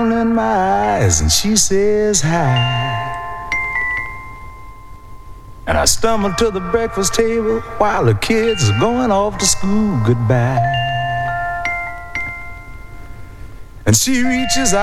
twinkle in my eyes and she says hi. And I stumble to the breakfast table while the kids are going off to school goodbye. And she reaches